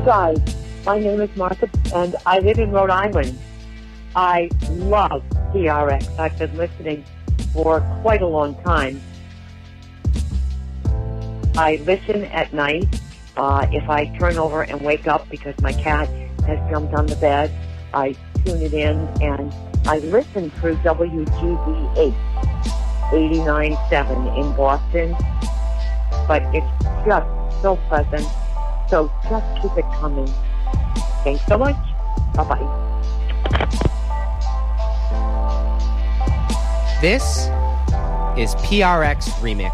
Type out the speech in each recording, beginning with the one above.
guys, my name is Martha, and I live in Rhode Island. I love PRX. I've been listening for quite a long time. I listen at night if I turn over and wake up because my cat has jumped on the bed. I tune it in, and I listen through WGBH 89.7 in Boston. But it's just so pleasant. So just keep it coming. Thanks so much. Bye-bye. This is PRX Remix.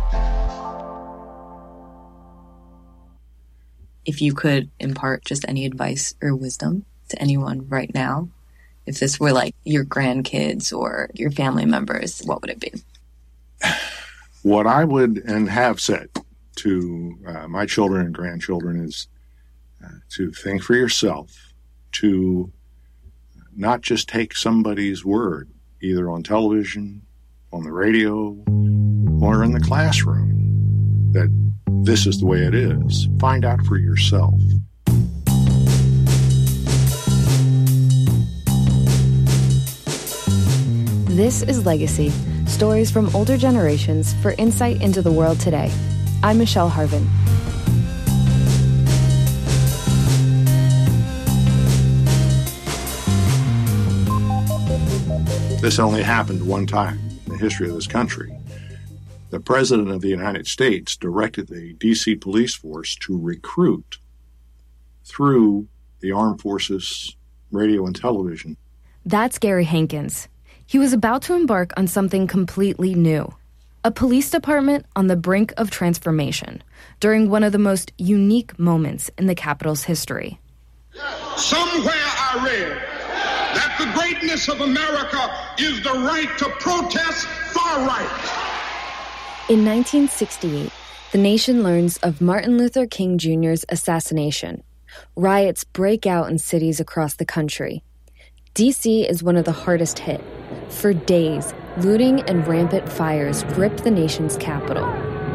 If you could impart just any advice or wisdom to anyone right now, if this were like your grandkids or your family members, what would it be? What I would and have said to my children and grandchildren is to think for yourself, to not just take somebody's word, either on television, on the radio, or in the classroom, that this is the way it is. Find out for yourself. This is Legacy, stories from older generations for insight into the world today. I'm Michelle Harvin. This only happened one time in the history of this country. The President of the United States directed the D.C. police force to recruit through the Armed Forces radio and television. That's Gary Hankins. He was about to embark on something completely new. A police department on the brink of transformation during one of the most unique moments in the Capitol's history. Somewhere I read that the greatness of America is the right to protest far right. In 1968, the nation learns of Martin Luther King Jr.'s assassination. Riots break out in cities across the country. D.C. is one of the hardest hit. For days, looting and rampant fires grip the nation's capital.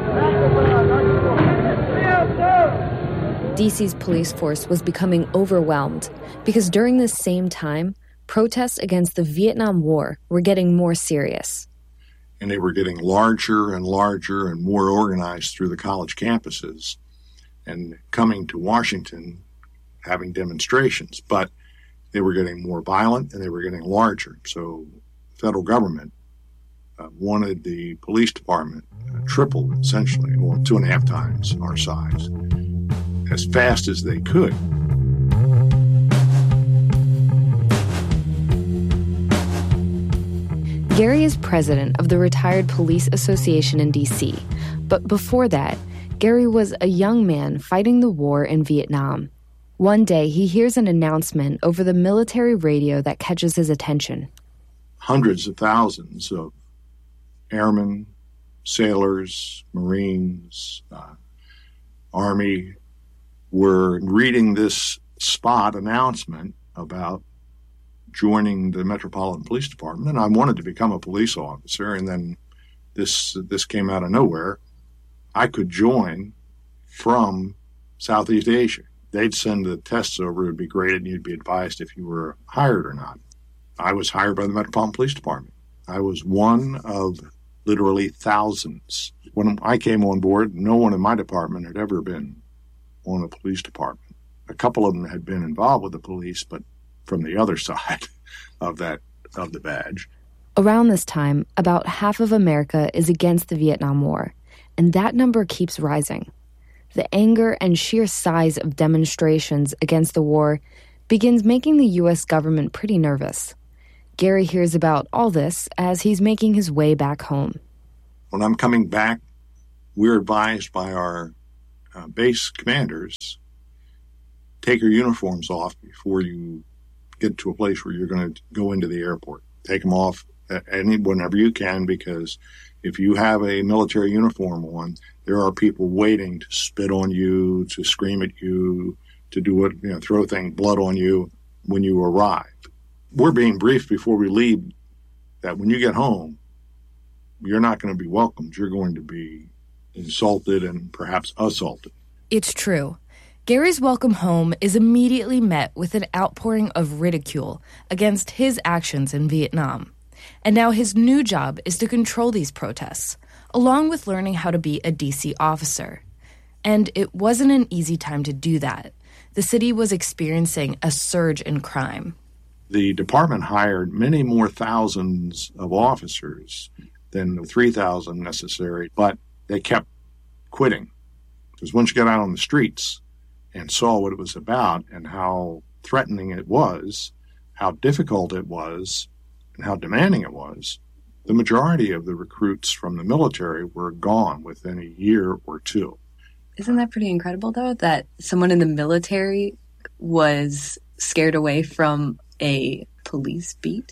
D.C.'s police force was becoming overwhelmed because during this same time, protests against the Vietnam War were getting more serious. And they were getting larger and larger and more organized through the college campuses and coming to Washington, having demonstrations. But they were getting more violent and they were getting larger. So the federal government wanted the police department tripled, essentially, or 2.5 times our size, as fast as they could. Gary is president of the Retired Police Association in D.C., but before that, Gary was a young man fighting the war in Vietnam. One day, he hears an announcement over the military radio that catches his attention. Hundreds of thousands of airmen, sailors, Marines, Army were reading this spot announcement about joining the Metropolitan Police Department, and I wanted to become a police officer, and then this came out of nowhere. I could join from Southeast Asia. They'd send the tests over. It would be graded, and you'd be advised if you were hired or not. I was hired by the Metropolitan Police Department. I was one of literally thousands. When I came on board, no one in my department had ever been on a police department. A couple of them had been involved with the police, but from the other side of the badge. Around this time, about half of America is against the Vietnam War, and that number keeps rising. The anger and sheer size of demonstrations against the war begins making the U.S. government pretty nervous. Gary hears about all this as he's making his way back home. When I'm coming back, we're advised by our base commanders, take your uniforms off before you get to a place where you're going to go into the airport. Take them off whenever you can, because if you have a military uniform on, there are people waiting to spit on you, to scream at you, to do what, throw blood on you when you arrive. We're being briefed before we leave that when you get home, you're not going to be welcomed. You're going to be insulted and perhaps assaulted. It's true. Gary's welcome home is immediately met with an outpouring of ridicule against his actions in Vietnam. And now his new job is to control these protests, along with learning how to be a DC officer. And it wasn't an easy time to do that. The city was experiencing a surge in crime. The department hired many more thousands of officers than the 3,000 necessary, but they kept quitting. Because once you got out on the streets and saw what it was about and how threatening it was, how difficult it was, and how demanding it was, the majority of the recruits from the military were gone within a year or two. Isn't that pretty incredible, though, that someone in the military was scared away from a police beat?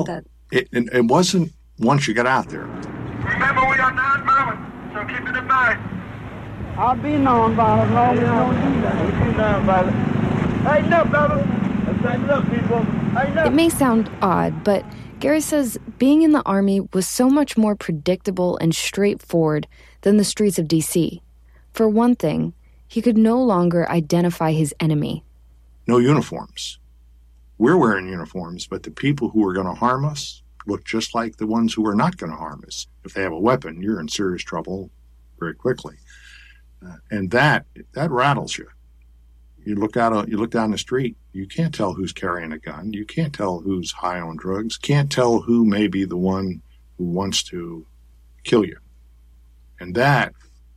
It wasn't once you got out there. Remember, we are non-violent, so keep it in mind. I'll be non-violent as long as you don't do that. We'll be non-violent. Hey, no, brother. Let's tighten it up, people. Hey, no. It may sound odd, but Gary says being in the Army was so much more predictable and straightforward than the streets of D.C. For one thing, he could no longer identify his enemy. No uniforms. We're wearing uniforms, but the people who are going to harm us look just like the ones who are not going to harm us. If they have a weapon, you're in serious trouble very quickly. And that rattles you. You look down the street, you can't tell who's carrying a gun. You can't tell who's high on drugs. Can't tell who may be the one who wants to kill you. And that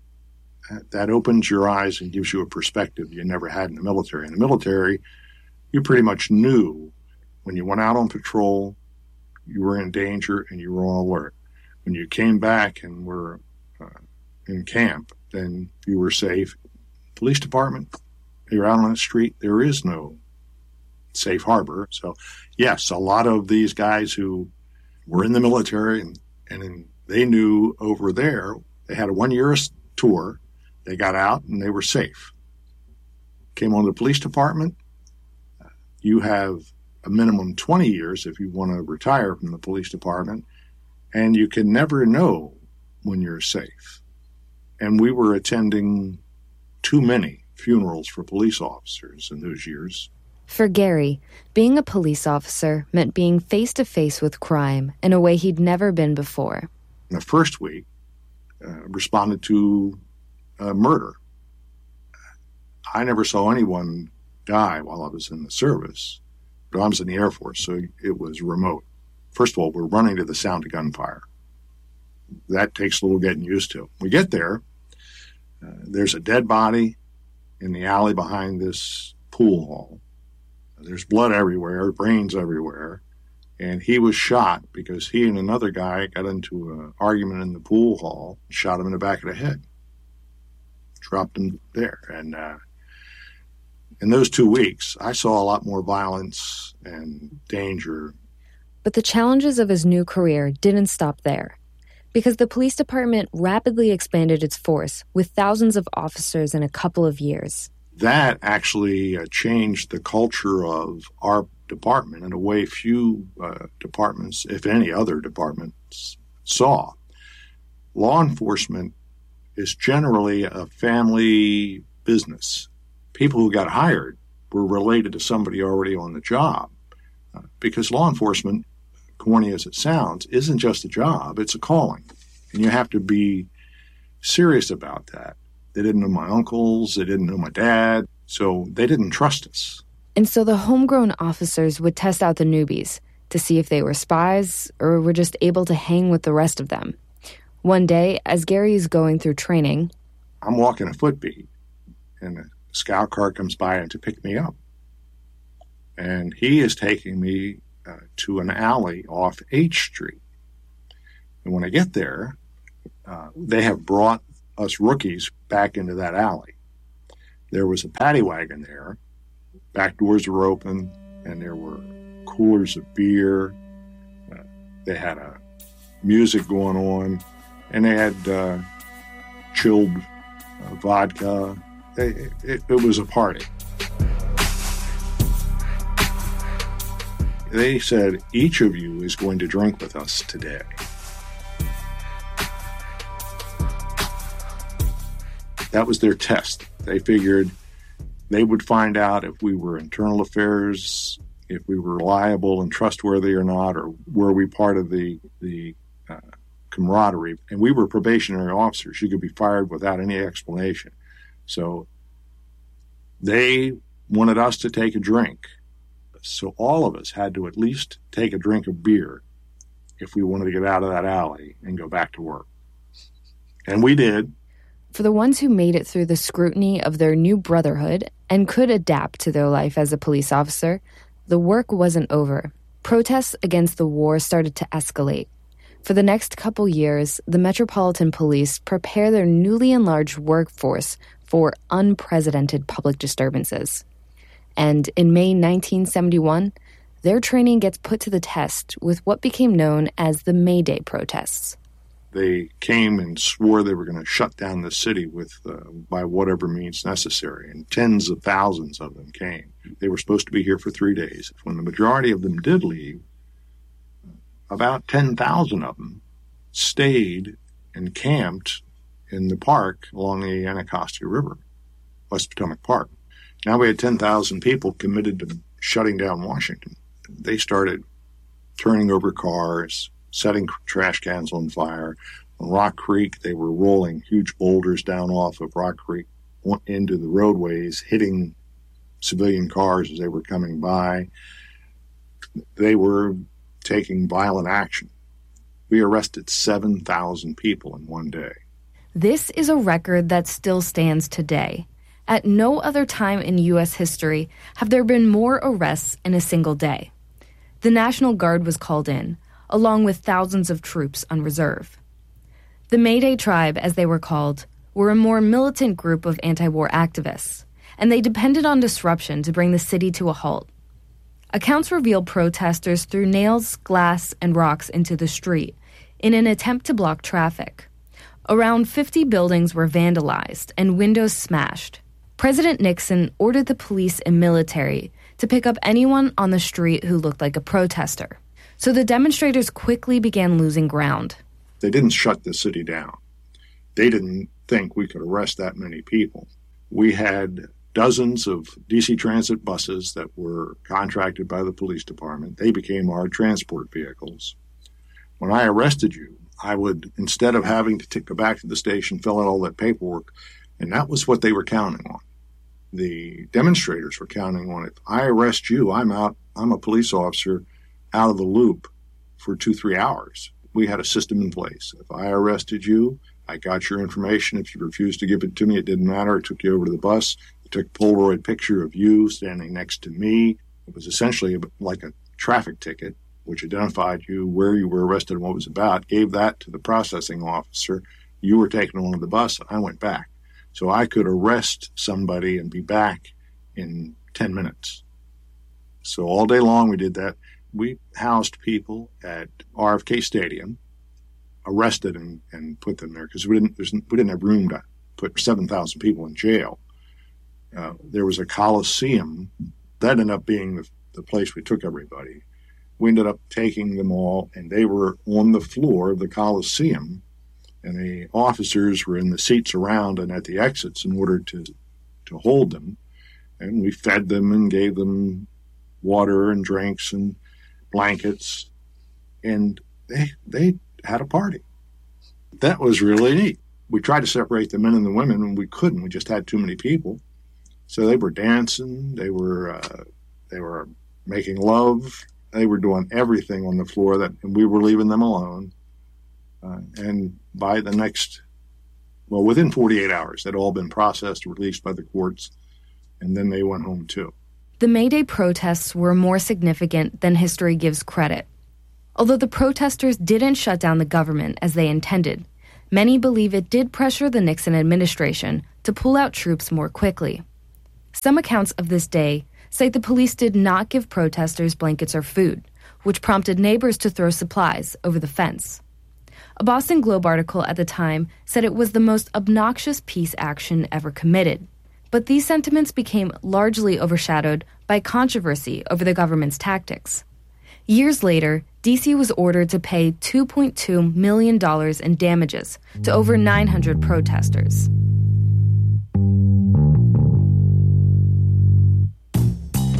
opens your eyes and gives you a perspective you never had in the military. In the military, you pretty much knew when you went out on patrol, you were in danger and you were on alert. When you came back and were in camp, then you were safe. Police department, you're out on the street, there is no safe harbor. So, yes, a lot of these guys who were in the military and they knew over there, they had a 1-year tour. They got out and they were safe. Came on the police department. You have a minimum 20 years if you want to retire from the police department, and you can never know when you're safe. And we were attending too many funerals for police officers in those years. For Gary, being a police officer meant being face-to-face with crime in a way he'd never been before. In the first week, responded to murder. I never saw anyone die while I was in the service, but I was in the Air Force, so it was remote. First of all, we're running to the sound of gunfire. That takes a little getting used to. We get there. There's a dead body in the alley behind this pool hall. There's blood everywhere, brains everywhere. And he was shot because he and another guy got into an argument in the pool hall, shot him in the back of the head, dropped him there. And in those 2 weeks, I saw a lot more violence and danger. But the challenges of his new career didn't stop there, because the police department rapidly expanded its force with thousands of officers in a couple of years. That actually changed the culture of our department in a way few departments, if any other departments, saw. Law enforcement is generally a family business. People who got hired were related to somebody already on the job, because law enforcement, corny as it sounds, isn't just a job, it's a calling. And you have to be serious about that. They didn't know my uncles, they didn't know my dad, so they didn't trust us. And so the homegrown officers would test out the newbies to see if they were spies or were just able to hang with the rest of them. One day, as Gary is going through training, I'm walking a footbeat, and a scout car comes by to pick me up. And he is taking me to an alley off H Street. And when I get there, they have brought us rookies back into that alley. There was a paddy wagon there. Back doors were open, and there were coolers of beer. They had music going on, and they had chilled vodka. It was a party. They said, each of you is going to drink with us today. That was their test. They figured They would find out if we were internal affairs, if we were reliable and trustworthy or not, or were we part of the camaraderie. And we were probationary officers. You could be fired without any explanation. So they wanted us to take a drink. So all of us had to at least take a drink of beer if we wanted to get out of that alley and go back to work. And we did. For the ones who made it through the scrutiny of their new brotherhood and could adapt to their life as a police officer, the work wasn't over. Protests against the war started to escalate. For the next couple years, the Metropolitan Police prepare their newly enlarged workforce for unprecedented public disturbances. And in May 1971, their training gets put to the test with what became known as the May Day protests. They came and swore they were going to shut down the city by whatever means necessary, and tens of thousands of them came. They were supposed to be here for 3 days. When the majority of them did leave, about 10,000 of them stayed and camped in the park along the Anacostia River, West Potomac Park. Now we had 10,000 people committed to shutting down Washington. They started turning over cars, setting trash cans on fire. On Rock Creek, they were rolling huge boulders down off of Rock Creek into the roadways, hitting civilian cars as they were coming by. They were taking violent action. We arrested 7,000 people in one day. This is a record that still stands today. At no other time in U.S. history have there been more arrests in a single day. The National Guard was called in, along with thousands of troops on reserve. The May Day Tribe, as they were called, were a more militant group of anti-war activists, and they depended on disruption to bring the city to a halt. Accounts reveal protesters threw nails, glass, and rocks into the street in an attempt to block traffic. Around 50 buildings were vandalized and windows smashed. President Nixon ordered the police and military to pick up anyone on the street who looked like a protester. So the demonstrators quickly began losing ground. They didn't shut the city down. They didn't think we could arrest that many people. We had dozens of DC Transit buses that were contracted by the police department. They became our transport vehicles. When I arrested you, I would, instead of having to go back to the station, fill out all that paperwork, and that was what they were counting on. The demonstrators were counting on it. If I arrest you, I'm a police officer out of the loop for 2-3 hours. We had a system in place. If I arrested you, I got your information. If you refused to give it to me, it didn't matter. I took you over to the bus. I took a Polaroid picture of you standing next to me. It was essentially like a traffic ticket, which identified you, where you were arrested, and what it was about, gave that to the processing officer. You were taken onto the bus, and I went back. So I could arrest somebody and be back in 10 minutes. So all day long we did that. We housed people at RFK Stadium, arrested and put them there because we didn't have room to put 7,000 people in jail. There was a Coliseum. That ended up being the place we took everybody. We ended up taking them all, and they were on the floor of the Coliseum, and the officers were in the seats around and at the exits in order to hold them. And we fed them and gave them water and drinks and blankets, and they had a party. That was really neat. We tried to separate the men and the women, and we couldn't. We just had too many people. So they were dancing. They were making love. They were doing everything on the floor and we were leaving them alone. And by within 48 hours, they'd all been processed, released by the courts, and then they went home too. The May Day protests were more significant than history gives credit. Although the protesters didn't shut down the government as they intended, many believe it did pressure the Nixon administration to pull out troops more quickly. Some accounts of this day cite the police did not give protesters blankets or food, which prompted neighbors to throw supplies over the fence. A Boston Globe article at the time said it was the most obnoxious peace action ever committed. But these sentiments became largely overshadowed by controversy over the government's tactics. Years later, D.C. was ordered to pay $2.2 million in damages to over 900 protesters.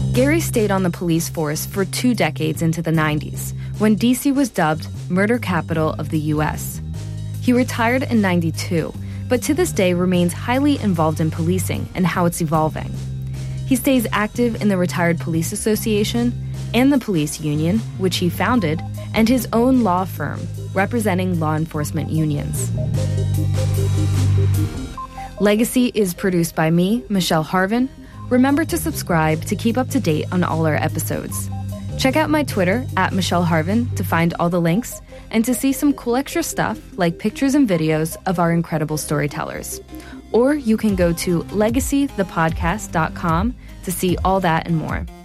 Gary stayed on the police force for 2 decades into the 90s, when D.C. was dubbed Murder Capital of the U.S. He retired in 92, but to this day remains highly involved in policing and how it's evolving. He stays active in the Retired Police Association and the police union, which he founded, and his own law firm, representing law enforcement unions. Legacy is produced by me, Michelle Harvin. Remember to subscribe to keep up to date on all our episodes. Check out my Twitter, @MichelleHarvin, to find all the links and to see some cool extra stuff like pictures and videos of our incredible storytellers. Or you can go to legacythepodcast.com to see all that and more.